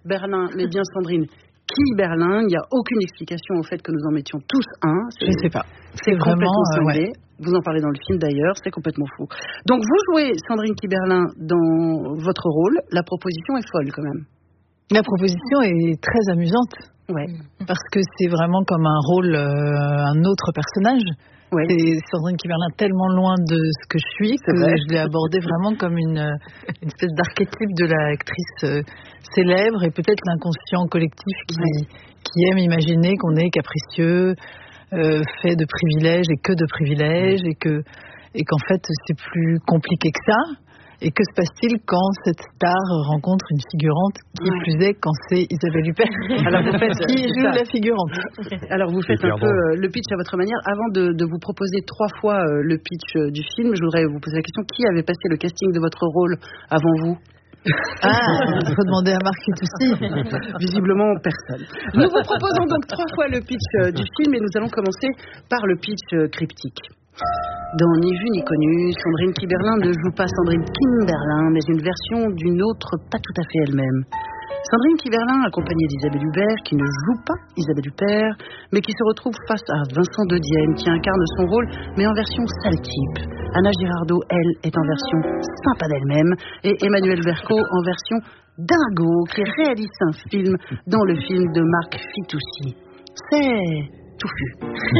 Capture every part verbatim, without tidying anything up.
Berlin, mais bien Sandrine. Qui Berlin? Il n'y a aucune explication au fait que nous en mettions tous un. C'est, Je ne sais pas. C'est, c'est complètement cinglé. Euh, ouais. Vous en parlez dans le film d'ailleurs, c'est complètement fou. Donc vous jouez Sandrine Kiberlin dans votre rôle. La proposition est folle quand même. La proposition est très amusante. Ouais. Parce que c'est vraiment comme un rôle, euh, un autre personnage. Ouais. C'est Sandrine Kiberlin tellement loin de ce que je suis que vrai. je l'ai abordée vraiment comme une, une espèce d'archétype de l'actrice euh, célèbre et peut-être l'inconscient collectif qui, ouais. qui aime imaginer qu'on est capricieux, euh, fait de privilèges et que de privilèges et que et qu'en fait c'est plus compliqué que ça. Et que se passe-t-il quand cette star rencontre une figurante qui ouais. plus est quand c'est Isabelle Huppert? Alors vous faites qui joue la figurante? Alors vous faites un peu euh, le pitch à votre manière. Avant de, de vous proposer trois fois euh, le pitch euh, du film, je voudrais vous poser la question, qui avait passé le casting de votre rôle avant vous? Ah, il faut demander à Marc Fitoussi. Visiblement personne. Nous vous proposons donc trois fois le pitch euh, du film et nous allons commencer par le pitch euh, cryptique. Dans Ni vu ni connu, Sandrine Kiberlin ne joue pas Sandrine Kimberlin, mais une version d'une autre pas tout à fait elle-même. Sandrine Kiberlin, accompagnée d'Isabelle Huppert, qui ne joue pas Isabelle Huppert, mais qui se retrouve face à Vincent de Dienne, qui incarne son rôle, mais en version sale type. Anna Girardot, elle, est en version sympa d'elle-même, et Emmanuel Vercot en version dingo, qui réalise un film dans le film de Marc Fitoussi. C'est... touffu.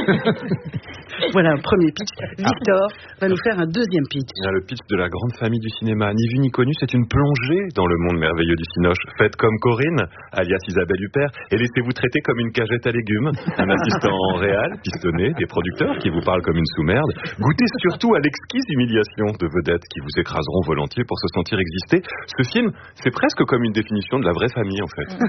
Voilà, premier pitch. Victor va nous faire un deuxième pitch. Le pitch de la grande famille du cinéma, Ni vu ni connu, c'est une plongée dans le monde merveilleux du cinoche. Faites comme Corinne, alias Isabelle Huppert, et laissez-vous traiter comme une cagette à légumes. Un assistant réel, pistonné, des producteurs qui vous parlent comme une sous-merde. Goûtez surtout à l'exquise humiliation de vedettes qui vous écraseront volontiers pour se sentir exister. Ce film, c'est presque comme une définition de la vraie famille, en fait.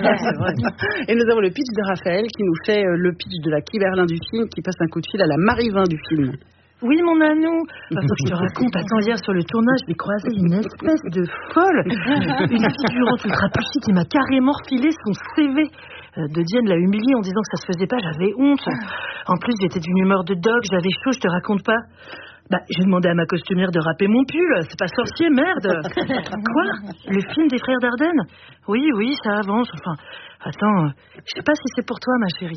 Et nous avons le pitch de Raphaël qui nous fait le pitch de la Kiberlin du film, qui passe un coup de fil à la Marivin du film. Oui, mon Nanou. Parce que je te raconte, attends, hier sur le tournage, j'ai croisé une espèce de folle, une figurante ultra pushy qui m'a carrément refilé son C V. De Dienne l'a humilié en disant que ça se faisait pas, j'avais honte. En plus, j'étais d'une humeur de dog, j'avais chaud, je te raconte pas. Bah, j'ai demandé à ma costumière de râper mon pull. C'est pas sorcier, merde. Quoi? Le film des frères Dardenne? Oui, oui, ça avance. Enfin, attends, je sais pas si c'est pour toi, ma chérie.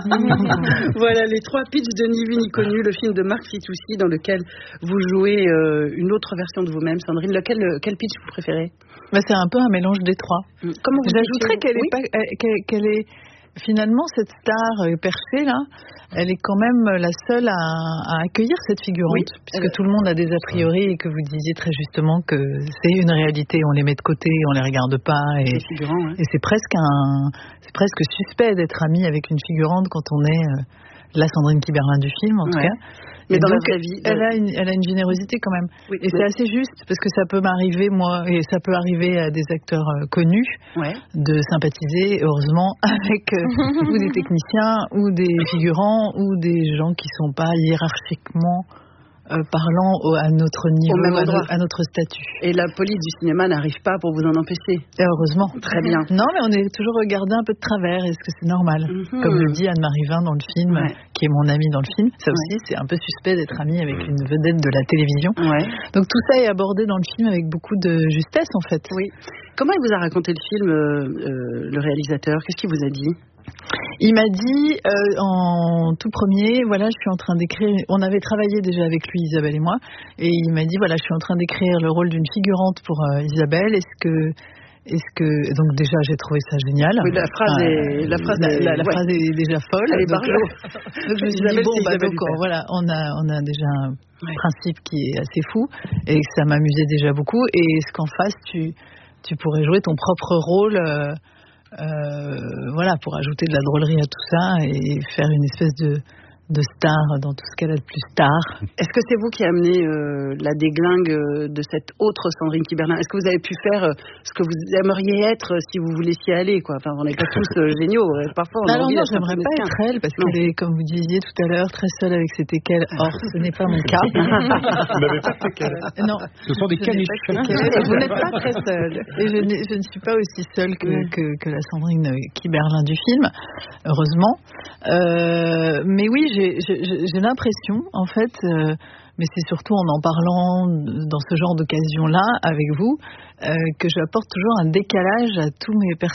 Voilà les trois pitchs de Ni vu ni connu, le film de Marc Fitoussi dans lequel vous jouez euh, une autre version de vous-même. Sandrine, lequel, quel pitch vous préférez? Bah, c'est un peu un mélange des trois. Comment vous J'ajouterais qu'elle oui est pas, qu'elle, qu'elle est finalement cette star perchée là, elle est quand même la seule à, à accueillir cette figurante, oui, puisque elle... tout le monde a des a priori et que vous disiez très justement que c'est une réalité, on les met de côté, on les regarde pas et, ouais. et c'est presque un, c'est presque suspect d'être ami avec une figurante quand on est euh, la Sandrine Kiberlin du film en tout ouais. cas. Mais et dans donc, la vraie vie, elle a une, elle a une générosité quand même. Oui, et oui. c'est assez juste parce que ça peut m'arriver moi et ça peut arriver à des acteurs euh, connus ouais. de sympathiser heureusement avec euh, ou des techniciens ou des figurants ou des gens qui sont pas hiérarchiquement euh, parlant au, à notre niveau, au même à, endroit. no, à notre statut. Et la police du cinéma n'arrive pas pour vous en empêcher. Et heureusement. Très bien. Non, mais on est toujours regardé un peu de travers. Est-ce que c'est normal? Mm-hmm. Comme le dit Anne-Marie Vin dans le film, ouais. qui est mon amie dans le film. Ça aussi, ouais. c'est un peu suspect d'être amie avec une vedette de la télévision. Ouais. Donc tout ça est abordé dans le film avec beaucoup de justesse, en fait. Oui. Comment il vous a raconté le film, euh, euh, le réalisateur? Qu'est-ce qu'il vous a dit? Il m'a dit euh, en tout premier, voilà, je suis en train d'écrire. On avait travaillé déjà avec lui, Isabelle et moi, et il m'a dit voilà, je suis en train d'écrire le rôle d'une figurante pour euh, Isabelle. Est-ce que, est-ce que, donc déjà j'ai trouvé ça génial. Oui, la phrase euh, est, la phrase, la, est, la, la ouais. phrase est déjà folle. Elle est donc, euh, donc je me suis dit bon, bah, donc on, voilà, on a, on a déjà un ouais. principe qui est assez fou et ça m'amusait déjà beaucoup. Et est-ce qu'en face tu, tu pourrais jouer ton propre rôle? Euh, Euh, voilà, pour ajouter de la drôlerie à tout ça et faire une espèce de, de star dans tout ce qu'elle a de plus star. Est-ce que c'est vous qui amenez euh, la déglingue euh, de cette autre Sandrine Kiberlin? Est-ce que vous avez pu faire euh, ce que vous aimeriez être euh, si vous vous laissiez aller, quoi? Enfin, on n'est pas tous euh, géniaux. Euh, parfois, on a non, envie non, d'être j'aimerais pas être elle parce non. qu'elle est, comme vous disiez tout à l'heure, très seule avec ses téquelles. Or, ce n'est pas mon cas. Vous n'avez pas de téquelles? Non. Ce sont des caniches. Vous n'êtes pas très seule. Et je, je ne suis pas aussi seule que, oui. que, que la Sandrine Kiberlin du film, heureusement. Euh, mais oui, j'ai, j'ai, j'ai l'impression, en fait, euh, mais c'est surtout en en parlant dans ce genre d'occasion-là avec vous, euh, que j'apporte toujours un décalage à tous mes personnages.